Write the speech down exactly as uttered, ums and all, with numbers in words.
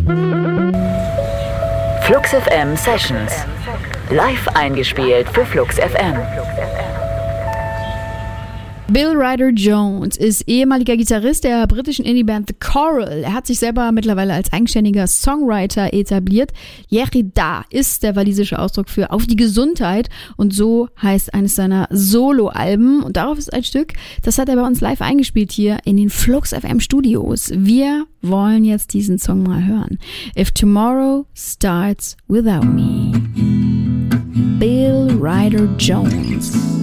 Flux F M Sessions. Live eingespielt für Flux F M. Bill Ryder Jones ist ehemaliger Gitarrist der britischen Indie-Band The Coral. Er hat sich selber mittlerweile als eigenständiger Songwriter etabliert. Yerida ist der walisische Ausdruck für auf die Gesundheit und so heißt eines seiner Solo-Alben. Und darauf ist ein Stück, das hat er bei uns live eingespielt hier in den Flux F M Studios. Wir wollen jetzt diesen Song mal hören. If Tomorrow Starts Without Me. Bill Ryder Jones.